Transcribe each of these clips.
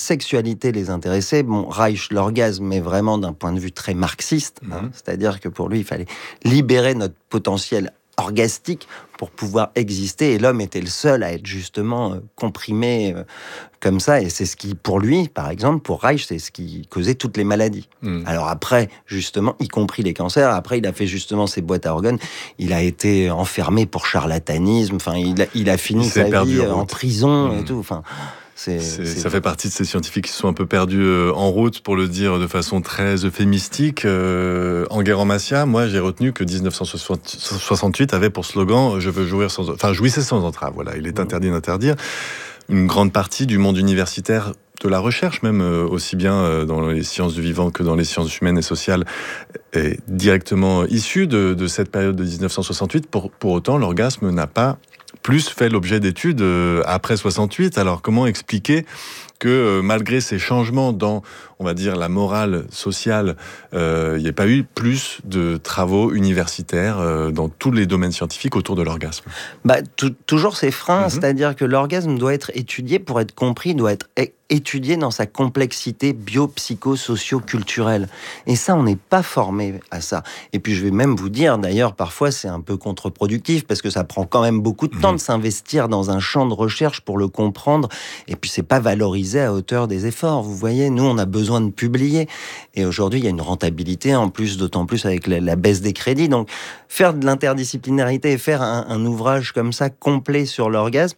sexualité les intéressait. Bon, Reich, l'orgasme est vraiment d'un point de vue très marxiste, c'est-à-dire que pour lui, il fallait libérer notre potentiel orgastique pour pouvoir exister, et l'homme était le seul à être justement comprimé comme ça, et c'est ce qui, pour lui, par exemple, pour Reich, c'est ce qui causait toutes les maladies. Alors après, justement, y compris les cancers, après il a fait justement ses boîtes à organes, il a été enfermé pour charlatanisme, enfin il a fini sa vie en prison et tout, enfin... Ça fait partie de ces scientifiques qui sont un peu perdus en route, pour le dire de façon très euphémistique. Enguerrand-Macias, moi j'ai retenu que 1968 avait pour slogan « Je veux jouir sans... » Enfin, jouissez sans entrave, voilà, il est interdit d'interdire. Une grande partie du monde universitaire, de la recherche même, aussi bien dans les sciences du vivant que dans les sciences humaines et sociales, est directement issue de cette période de 1968. Pour autant, l'orgasme n'a pas plus fait l'objet d'études après 68. Alors comment expliquer que malgré ces changements dans, on va dire, la morale sociale, il n'y ait pas eu plus de travaux universitaires dans tous les domaines scientifiques autour de l'orgasme? Toujours ces freins, c'est-à-dire que l'orgasme doit être étudié pour être compris, doit être étudié dans sa complexité bio-psycho-socio-culturelle. Et ça, on n'est pas formé à ça. Et puis je vais même vous dire, d'ailleurs, parfois c'est un peu contre-productif, parce que ça prend quand même beaucoup de temps de s'investir dans un champ de recherche pour le comprendre, et puis c'est pas valorisé à hauteur des efforts. Vous voyez, nous, on a besoin de publier. Et aujourd'hui, il y a une rentabilité, en plus, d'autant plus avec la baisse des crédits. Donc, faire de l'interdisciplinarité et faire un ouvrage comme ça, complet sur l'orgasme,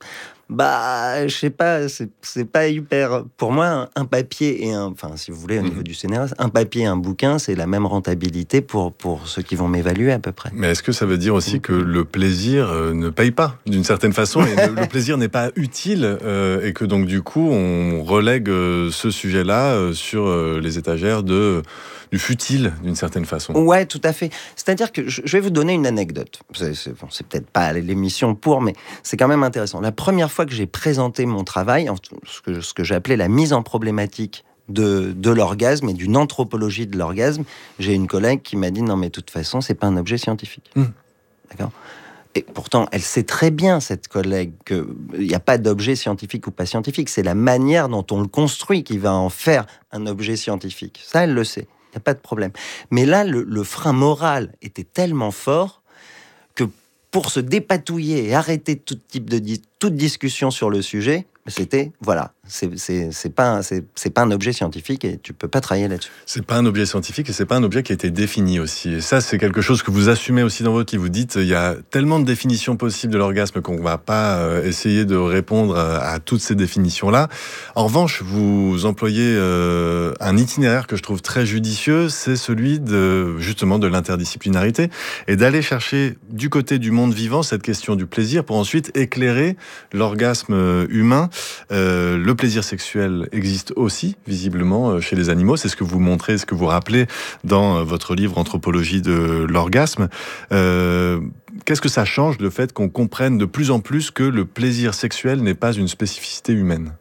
je sais pas, c'est pas hyper... Pour moi, un papier et enfin, si vous voulez, au niveau du CNRS, un papier et un bouquin, c'est la même rentabilité pour ceux qui vont m'évaluer, à peu près. Mais est-ce que ça veut dire aussi que le plaisir ne paye pas, d'une certaine façon, et le plaisir n'est pas utile, et que donc, du coup, on relègue ce sujet-là sur les étagères du futile, d'une certaine façon? Ouais, tout à fait. C'est-à-dire que je vais vous donner une anecdote. C'est peut-être pas l'émission mais c'est quand même intéressant. La première fois que j'ai présenté mon travail, ce que j'ai appelé la mise en problématique de l'orgasme et d'une anthropologie de l'orgasme, j'ai une collègue qui m'a dit « Non, mais de toute façon, c'est pas un objet scientifique. » D'accord ? Et pourtant, elle sait très bien, cette collègue, qu'il n'y a pas d'objet scientifique ou pas scientifique. C'est la manière dont on le construit qui va en faire un objet scientifique. Ça, elle le sait. Il n'y a pas de problème. Mais là, le frein moral était tellement fort que pour se dépatouiller et arrêter toute discussion sur le sujet, c'était, voilà, c'est pas un objet scientifique et tu peux pas travailler là-dessus. C'est pas un objet scientifique et c'est pas un objet qui a été défini aussi. Et ça, c'est quelque chose que vous assumez aussi dans votre livre. Vous dites, il y a tellement de définitions possibles de l'orgasme qu'on va pas essayer de répondre à toutes ces définitions-là. En revanche, vous employez un itinéraire que je trouve très judicieux, c'est celui justement de l'interdisciplinarité et d'aller chercher du côté du monde vivant cette question du plaisir pour ensuite éclairer l'orgasme humain. Le plaisir sexuel existe aussi, visiblement, chez les animaux. C'est ce que vous montrez, ce que vous rappelez dans votre livre « Anthropologie de l'orgasme ». Qu'est-ce que ça change, le fait qu'on comprenne de plus en plus que le plaisir sexuel n'est pas une spécificité humaine?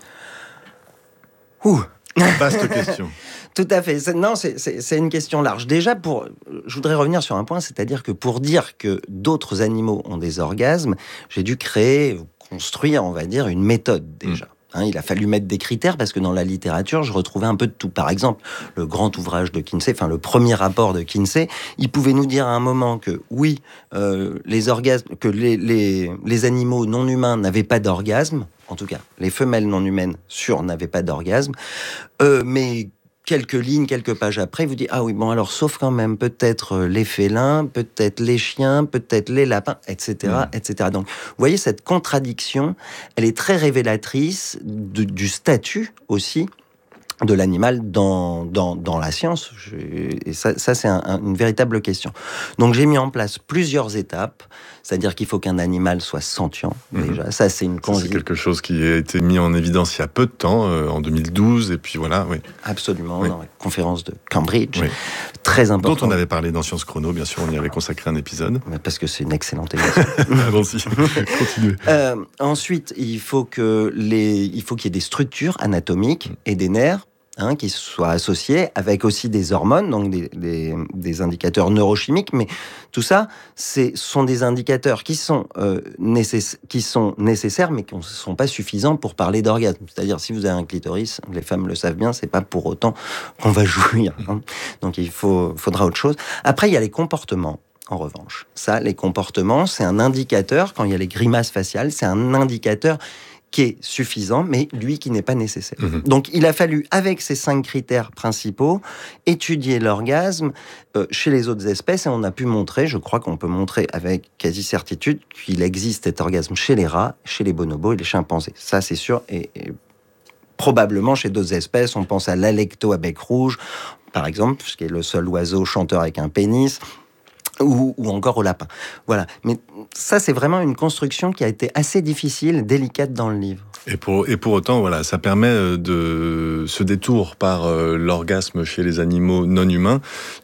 Vaste question. Tout à fait. C'est une question large. Déjà, je voudrais revenir sur un point, c'est-à-dire que pour dire que d'autres animaux ont des orgasmes, j'ai dû construire, on va dire, une méthode déjà. Il a fallu mettre des critères parce que dans la littérature, je retrouvais un peu de tout. Par exemple, le grand ouvrage de Kinsey, le premier rapport de Kinsey, il pouvait nous dire à un moment que oui, les orgasmes, que les animaux non humains n'avaient pas d'orgasme. En tout cas, les femelles non humaines n'avaient pas d'orgasme, mais quelques lignes, quelques pages après, vous dites ah oui, bon alors sauf quand même peut-être les félins, peut-être les chiens, peut-être les lapins, etc., etc. Donc, vous voyez cette contradiction, elle est très révélatrice du statut aussi de l'animal dans la science. Et ça c'est une véritable question. Donc j'ai mis en place plusieurs étapes, c'est-à-dire qu'il faut qu'un animal soit sentient, déjà. Ça, c'est c'est quelque chose qui a été mis en évidence il y a peu de temps, en 2012, et puis voilà, oui. Absolument, dans la conférence de Cambridge. Oui. Très important. Dont on avait parlé dans Sciences Chrono, bien sûr, on y avait consacré un épisode. Parce que c'est une excellente émission. Allons-y, continuez. Ensuite, il faut qu'il y ait des structures anatomiques et des nerfs. qui soient associés avec aussi des hormones, donc des indicateurs neurochimiques. Mais tout ça, sont des indicateurs qui sont nécessaires, mais qui ne sont pas suffisants pour parler d'orgasme. C'est-à-dire, si vous avez un clitoris, les femmes le savent bien, c'est pas pour autant qu'on va jouir. Donc il faudra autre chose. Après, il y a les comportements. En revanche, les comportements, c'est un indicateur, quand il y a les grimaces faciales, c'est un indicateur qui est suffisant, mais lui qui n'est pas nécessaire. Donc il a fallu, avec ces 5 critères principaux, étudier l'orgasme chez les autres espèces, et on a pu montrer, je crois qu'on peut montrer avec quasi-certitude, qu'il existe cet orgasme chez les rats, chez les bonobos et les chimpanzés. Ça, c'est sûr, et probablement chez d'autres espèces, on pense à l'alecto à bec rouge, par exemple, qui est le seul oiseau chanteur avec un pénis, ou encore au lapin. Voilà. Mais ça, c'est vraiment une construction qui a été assez difficile, délicate dans le livre. Et pour autant, voilà, ça permet de ce détour par l'orgasme chez les animaux non humains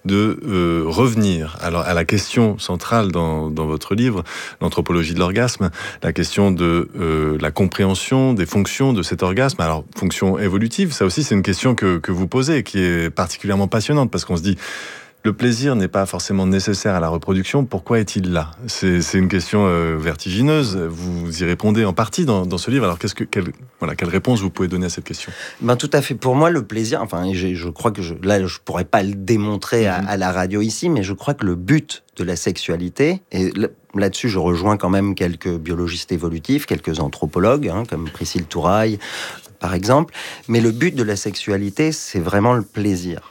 de revenir à la question centrale dans votre livre, l'anthropologie de l'orgasme, la question de la compréhension des fonctions de cet orgasme. Alors, fonction évolutive, ça aussi, c'est une question que vous posez, qui est particulièrement passionnante, parce qu'on se dit, le plaisir n'est pas forcément nécessaire à la reproduction. Pourquoi est-il là ? C'est une question vertigineuse. Vous y répondez en partie dans ce livre. Alors, quelle réponse vous pouvez donner à cette question ? Tout à fait. Pour moi, le plaisir, je crois que je pourrais pas le démontrer à la radio ici, mais je crois que le but de la sexualité, et là-dessus, je rejoins quand même quelques biologistes évolutifs, quelques anthropologues, comme Priscille Touraille, par exemple, mais le but de la sexualité, c'est vraiment le plaisir.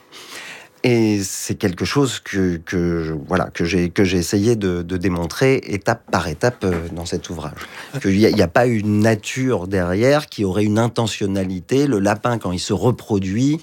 Et c'est quelque chose que j'ai essayé de démontrer étape par étape dans cet ouvrage. Qu'il n'y a pas une nature derrière qui aurait une intentionnalité. Le lapin, quand il se reproduit,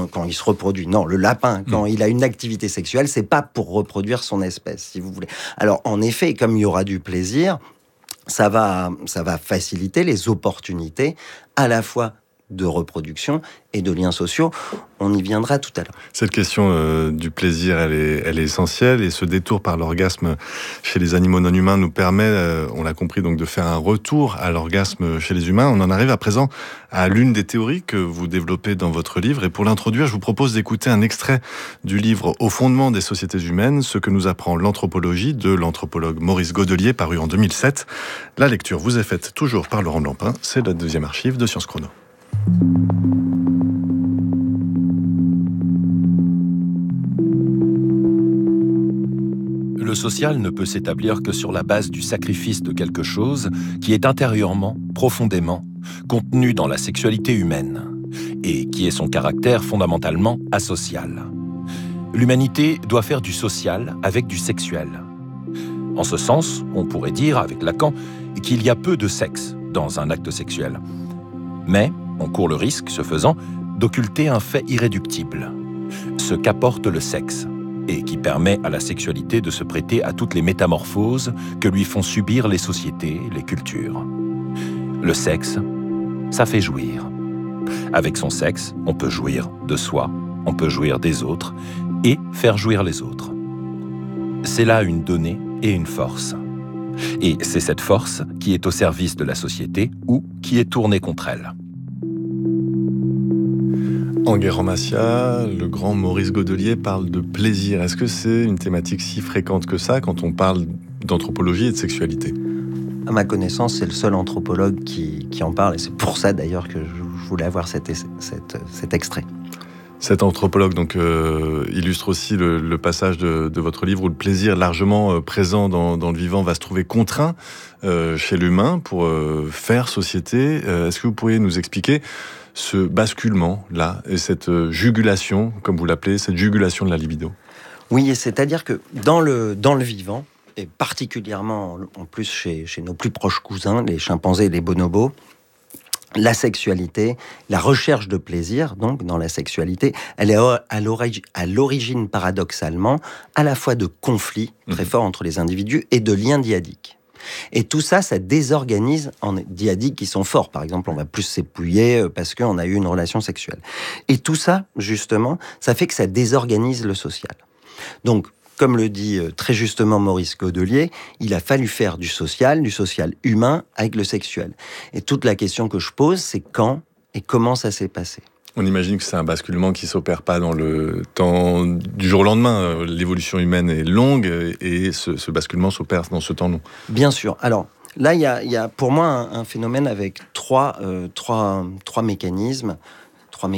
non, le lapin, quand il a une activité sexuelle, c'est pas pour reproduire son espèce, si vous voulez. Alors, en effet, comme il y aura du plaisir, ça va faciliter les opportunités à la fois de reproduction et de liens sociaux. On y viendra tout à l'heure. Cette question du plaisir, elle est essentielle, et ce détour par l'orgasme chez les animaux non humains nous permet, on l'a compris, donc de faire un retour à l'orgasme chez les humains. On en arrive à présent à l'une des théories que vous développez dans votre livre, et pour l'introduire, je vous propose d'écouter un extrait du livre Au fondement des sociétés humaines, ce que nous apprend l'anthropologie de l'anthropologue Maurice Godelier, paru en 2007. La lecture vous est faite toujours par Laurent Blancpain, c'est la 2e archive de Sciences Chrono. Le social ne peut s'établir que sur la base du sacrifice de quelque chose qui est intérieurement, profondément, contenu dans la sexualité humaine, et qui est son caractère fondamentalement asocial. L'humanité doit faire du social avec du sexuel. En ce sens, on pourrait dire, avec Lacan, qu'il y a peu de sexe dans un acte sexuel. Mais on court le risque, ce faisant, d'occulter un fait irréductible, ce qu'apporte le sexe, et qui permet à la sexualité de se prêter à toutes les métamorphoses que lui font subir les sociétés, les cultures. Le sexe, ça fait jouir. Avec son sexe, on peut jouir de soi, on peut jouir des autres, et faire jouir les autres. C'est là une donnée et une force. Et c'est cette force qui est au service de la société ou qui est tournée contre elle. Enguerrand-Macias, le grand Maurice Godelier parle de plaisir. Est-ce que c'est une thématique si fréquente que ça quand on parle d'anthropologie et de sexualité ? À ma connaissance, c'est le seul anthropologue qui en parle, et c'est pour ça d'ailleurs que je voulais avoir cet extrait. Cet anthropologue donc illustre aussi le passage de votre livre où le plaisir largement présent dans le vivant va se trouver contraint chez l'humain pour faire société. Est-ce que vous pourriez nous expliquer ce basculement-là et cette jugulation, comme vous l'appelez, cette jugulation de la libido ? Oui, c'est-à-dire que dans le vivant, et particulièrement en plus chez nos plus proches cousins, les chimpanzés et les bonobos, la sexualité, la recherche de plaisir, donc dans la sexualité, elle est à l'origine, paradoxalement, à la fois de conflits très forts entre les individus et de liens dyadiques. Et tout ça, ça désorganise en dyadiques qui sont forts. Par exemple, on va plus s'épouiller parce qu'on a eu une relation sexuelle. Et tout ça, justement, ça fait que ça désorganise le social. Donc, comme le dit très justement Maurice Godelier, il a fallu faire du social humain avec le sexuel. Et toute la question que je pose, c'est quand et comment ça s'est passé. On imagine que c'est un basculement qui ne s'opère pas dans le temps du jour au lendemain. L'évolution humaine est longue et ce basculement s'opère dans ce temps long. Bien sûr. Alors, là, il y a pour moi un phénomène avec trois mécanismes.